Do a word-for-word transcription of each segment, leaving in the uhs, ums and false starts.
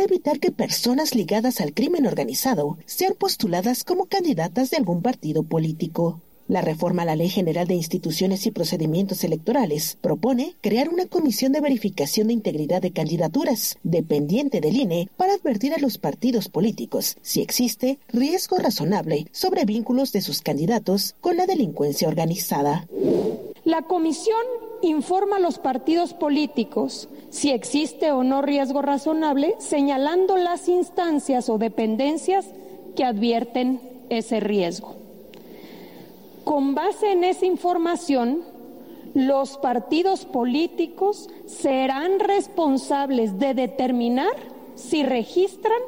evitar que personas ligadas al crimen organizado sean postuladas como candidatas de algún partido político. La reforma a la Ley General de Instituciones y Procedimientos Electorales propone crear una comisión de verificación de integridad de candidaturas, dependiente del I N E, para advertir a los partidos políticos si existe riesgo razonable sobre vínculos de sus candidatos con la delincuencia organizada. La comisión informa a los partidos políticos si existe o no riesgo razonable, señalando las instancias o dependencias que advierten ese riesgo. Con base en esa información, los partidos políticos serán responsables de determinar si registran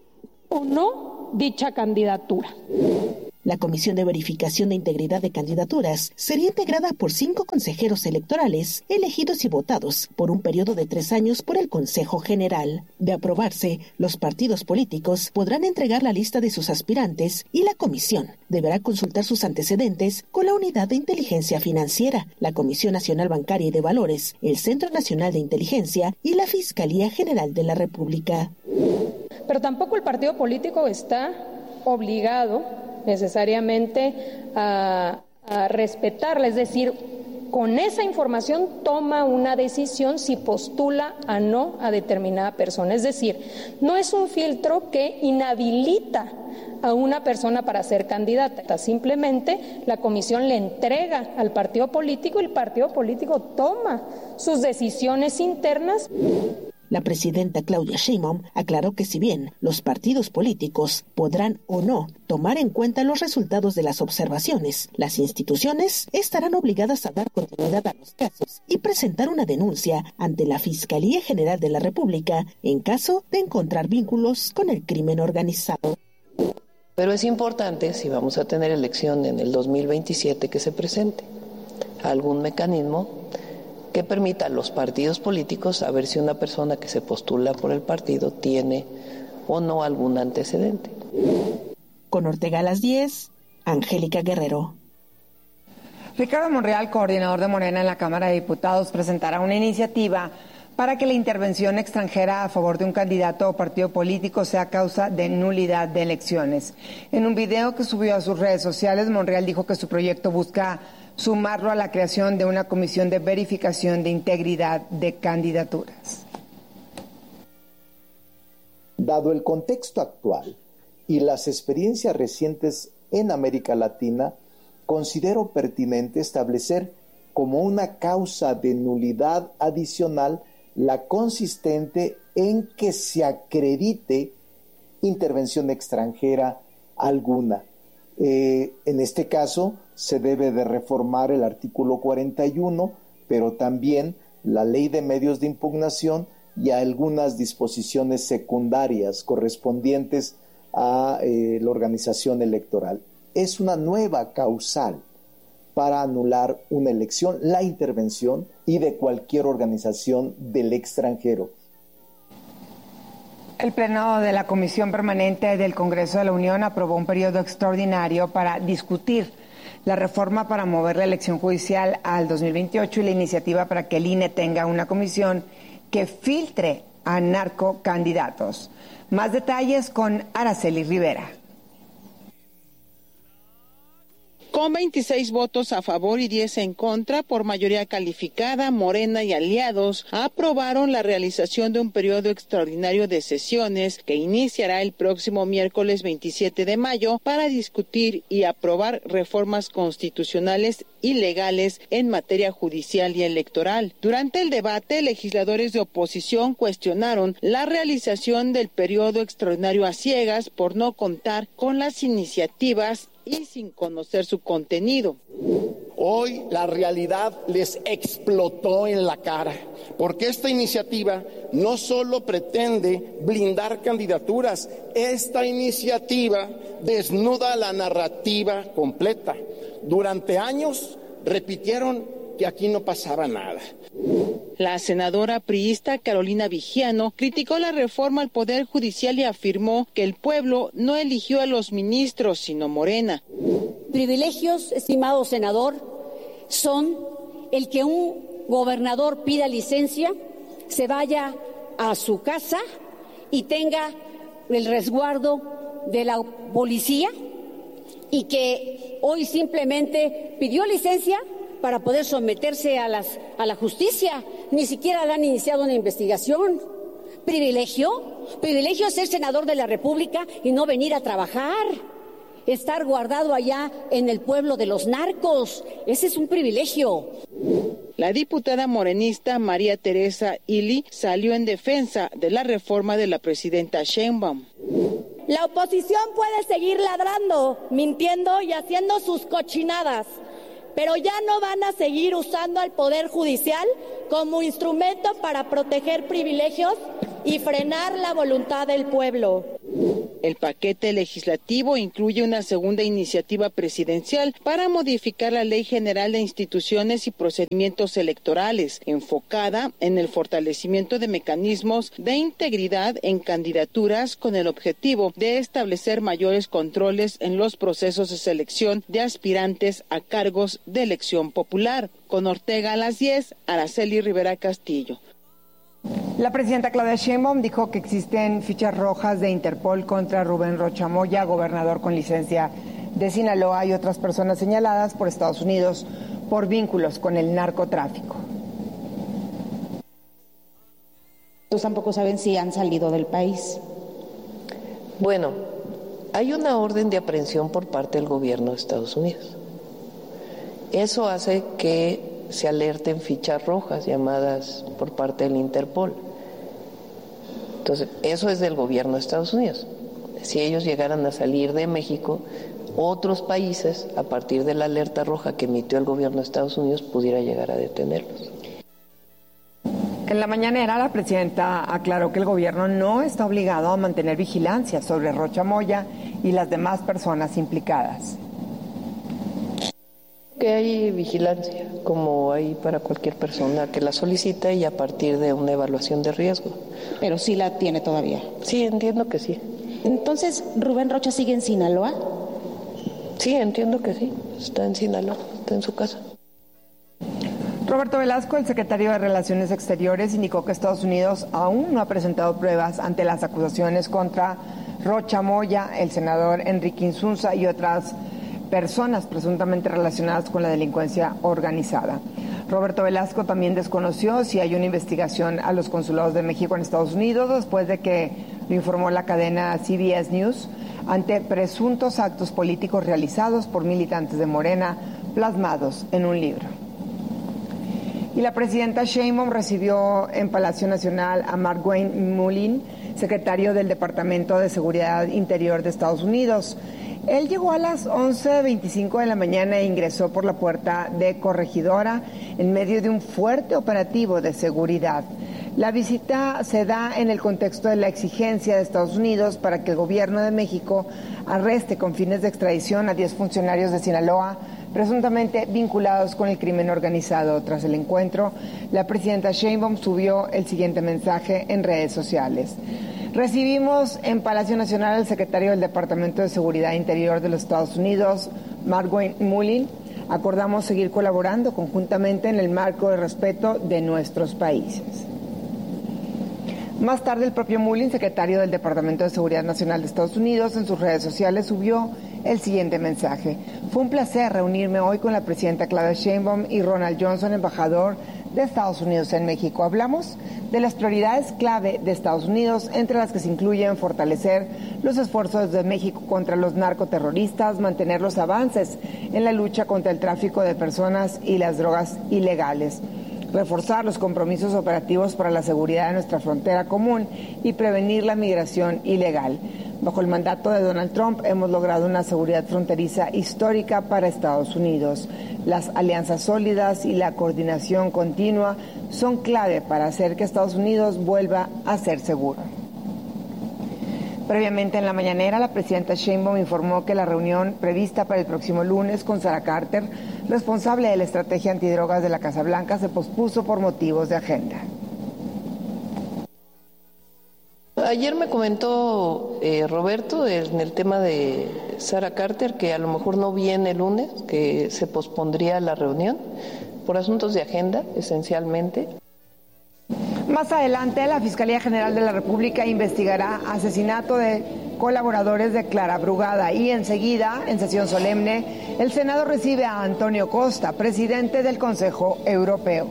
o no dicha candidatura. La Comisión de Verificación de Integridad de Candidaturas sería integrada por cinco consejeros electorales elegidos y votados por un periodo de tres años por el Consejo General. De aprobarse, los partidos políticos podrán entregar la lista de sus aspirantes y la comisión deberá consultar sus antecedentes con la Unidad de Inteligencia Financiera, la Comisión Nacional Bancaria y de Valores, el Centro Nacional de Inteligencia y la Fiscalía General de la República. Pero tampoco el partido político está obligado necesariamente a, a respetarla, es decir, con esa información toma una decisión si postula o no a determinada persona. Es decir, no es un filtro que inhabilita a una persona para ser candidata, simplemente la comisión le entrega al partido político y el partido político toma sus decisiones internas. La presidenta Claudia Sheinbaum aclaró que si bien los partidos políticos podrán o no tomar en cuenta los resultados de las observaciones, las instituciones estarán obligadas a dar continuidad a los casos y presentar una denuncia ante la Fiscalía General de la República en caso de encontrar vínculos con el crimen organizado. Pero es importante, si vamos a tener elección en el dos mil veintisiete, que se presente algún mecanismo que permita a los partidos políticos saber si una persona que se postula por el partido tiene o no algún antecedente. Con Ortega a las diez, Angélica Guerrero. Ricardo Monreal, coordinador de Morena en la Cámara de Diputados, presentará una iniciativa para que la intervención extranjera a favor de un candidato o partido político sea causa de nulidad de elecciones. En un video que subió a sus redes sociales, Monreal dijo que su proyecto busca sumarlo a la creación de una comisión de verificación de integridad de candidaturas. Dado el contexto actual y las experiencias recientes en América Latina, considero pertinente establecer como una causa de nulidad adicional la consistente en que se acredite intervención extranjera alguna. Eh, en este caso, se debe de reformar el artículo cuarenta y uno, pero también la ley de medios de impugnación y algunas disposiciones secundarias correspondientes a eh, la organización electoral. Es una nueva causal para anular una elección, la intervención y de cualquier organización del extranjero. El Pleno de la Comisión Permanente del Congreso de la Unión aprobó un periodo extraordinario para discutir la reforma para mover la elección judicial al dos mil veintiocho y la iniciativa para que el I N E tenga una comisión que filtre a narcocandidatos. Más detalles con Araceli Rivera. Con veintiséis votos a favor y diez en contra, por mayoría calificada, Morena y aliados aprobaron la realización de un periodo extraordinario de sesiones que iniciará el próximo miércoles veintisiete de mayo para discutir y aprobar reformas constitucionales y legales en materia judicial y electoral. Durante el debate, legisladores de oposición cuestionaron la realización del periodo extraordinario a ciegas por no contar con las iniciativas y sin conocer su contenido. Hoy la realidad les explotó en la cara, porque esta iniciativa no solo pretende blindar candidaturas, esta iniciativa desnuda la narrativa completa. Durante años repitieron que aquí no pasaba nada. La senadora priista Carolina Vigiano criticó la reforma al Poder Judicial y afirmó que el pueblo no eligió a los ministros, sino Morena. Privilegios, estimado senador, son el que un gobernador pida licencia, se vaya a su casa y tenga el resguardo de la policía y que hoy simplemente pidió licencia para poder someterse a, las, a la justicia. Ni siquiera le han iniciado una investigación. ¿Privilegio? ¿Privilegio ser senador de la República y no venir a trabajar? Estar guardado allá en el pueblo de los narcos. Ese es un privilegio. La diputada morenista María Teresa Ili salió en defensa de la reforma de la presidenta Sheinbaum. La oposición puede seguir ladrando, mintiendo y haciendo sus cochinadas, pero ya no van a seguir usando al Poder Judicial como instrumento para proteger privilegios y frenar la voluntad del pueblo. El paquete legislativo incluye una segunda iniciativa presidencial para modificar la Ley General de Instituciones y Procedimientos Electorales, enfocada en el fortalecimiento de mecanismos de integridad en candidaturas con el objetivo de establecer mayores controles en los procesos de selección de aspirantes a cargos de elección popular. Con Ortega a las diez, Araceli Rivera Castillo. La presidenta Claudia Sheinbaum dijo que existen fichas rojas de Interpol contra Rubén Rocha Moya, gobernador con licencia de Sinaloa, y otras personas señaladas por Estados Unidos por vínculos con el narcotráfico. Ellos tampoco saben si han salido del país. Bueno, hay una orden de aprehensión por parte del gobierno de Estados Unidos. Eso hace que se alerten fichas rojas llamadas por parte del Interpol. Entonces, eso es del gobierno de Estados Unidos. Si ellos llegaran a salir de México, otros países, a partir de la alerta roja que emitió el gobierno de Estados Unidos, pudiera llegar a detenerlos. En la mañanera, la presidenta aclaró que el gobierno no está obligado a mantener vigilancia sobre Rocha Moya y las demás personas implicadas. Que hay vigilancia, como hay para cualquier persona que la solicita y a partir de una evaluación de riesgo. Pero sí la tiene todavía. Sí, entiendo que sí. Entonces, ¿Rubén Rocha sigue en Sinaloa? Sí, entiendo que sí. Está en Sinaloa, está en su casa. Roberto Velasco, el secretario de Relaciones Exteriores, indicó que Estados Unidos aún no ha presentado pruebas ante las acusaciones contra Rocha Moya, el senador Enrique Insunza y otras personas presuntamente relacionadas con la delincuencia organizada. Roberto Velasco también desconoció si hay una investigación a los consulados de México en Estados Unidos después de que lo informó la cadena C B S News ante presuntos actos políticos realizados por militantes de Morena plasmados en un libro. Y la presidenta Sheinbaum recibió en Palacio Nacional a Mark-Wayne Mullin, secretario del Departamento de Seguridad Interior de Estados Unidos. Él llegó a las once veinticinco de la mañana e ingresó por la puerta de Corregidora en medio de un fuerte operativo de seguridad. La visita se da en el contexto de la exigencia de Estados Unidos para que el gobierno de México arreste con fines de extradición a diez funcionarios de Sinaloa presuntamente vinculados con el crimen organizado. Tras el encuentro, la presidenta Sheinbaum subió el siguiente mensaje en redes sociales. Recibimos en Palacio Nacional al secretario del Departamento de Seguridad Interior de los Estados Unidos, Mark-Wayne Mullin. Acordamos seguir colaborando conjuntamente en el marco de respeto de nuestros países. Más tarde, el propio Mullin, secretario del Departamento de Seguridad Nacional de Estados Unidos, en sus redes sociales subió el siguiente mensaje. Fue un placer reunirme hoy con la presidenta Claudia Sheinbaum y Ronald Johnson, embajador de Estados Unidos en México. Hablamos de las prioridades clave de Estados Unidos, entre las que se incluyen fortalecer los esfuerzos de México contra los narcoterroristas, mantener los avances en la lucha contra el tráfico de personas y las drogas ilegales, reforzar los compromisos operativos para la seguridad de nuestra frontera común y prevenir la migración ilegal. Bajo el mandato de Donald Trump hemos logrado una seguridad fronteriza histórica para Estados Unidos. Las alianzas sólidas y la coordinación continua son clave para hacer que Estados Unidos vuelva a ser seguro. Previamente en la mañanera, la presidenta Sheinbaum informó que la reunión prevista para el próximo lunes con Sara Carter, responsable de la estrategia antidrogas de la Casa Blanca, se pospuso por motivos de agenda. Ayer me comentó eh, Roberto en el tema de Sara Carter que a lo mejor no viene el lunes, que se pospondría la reunión por asuntos de agenda, esencialmente. Más adelante, la Fiscalía General de la República investigará asesinato de colaboradores de Clara Brugada y enseguida, en sesión solemne, el Senado recibe a Antonio Costa, presidente del Consejo Europeo.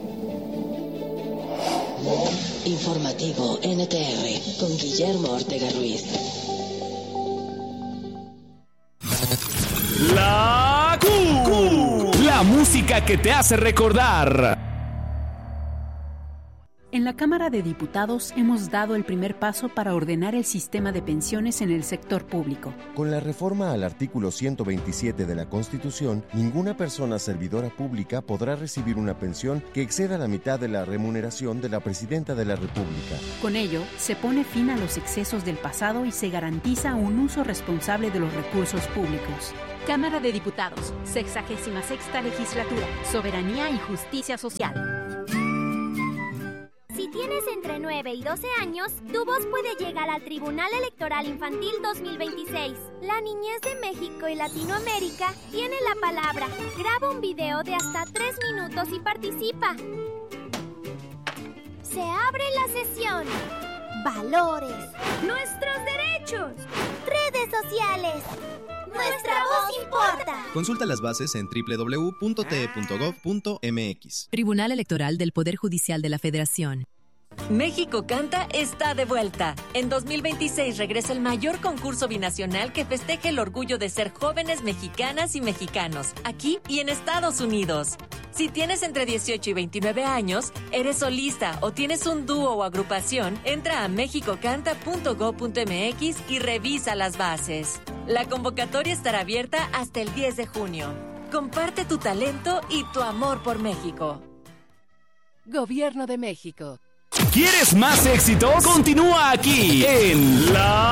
Informativo N T R con Guillermo Ortega Ruiz. La Q, la música que te hace recordar. En la Cámara de Diputados hemos dado el primer paso para ordenar el sistema de pensiones en el sector público. Con la reforma al artículo ciento veintisiete de la Constitución, ninguna persona servidora pública podrá recibir una pensión que exceda la mitad de la remuneración de la Presidenta de la República. Con ello, se pone fin a los excesos del pasado y se garantiza un uso responsable de los recursos públicos. Cámara de Diputados, sexagésima sexta legislatura, soberanía y justicia social. Si tienes entre nueve y doce años, tu voz puede llegar al Tribunal Electoral Infantil dos mil veintiséis. La niñez de México y Latinoamérica tiene la palabra. Graba un video de hasta tres minutos y participa. Se abre la sesión. Valores. Nuestros derechos. Redes sociales. Nuestra voz importa. Consulta las bases en doble u doble u doble u punto t e punto gov punto m x. Tribunal Electoral del Poder Judicial de la Federación. México Canta está de vuelta. En dos mil veintiséis regresa el mayor concurso binacional que festeje el orgullo de ser jóvenes mexicanas y mexicanos, aquí y en Estados Unidos. Si tienes entre dieciocho y veintinueve años, eres solista o tienes un dúo o agrupación, entra a mexico canta punto gov punto m x y revisa las bases. La convocatoria estará abierta hasta el diez de junio. Comparte tu talento y tu amor por México. Gobierno de México. ¿Quieres más éxitos? Continúa aquí en La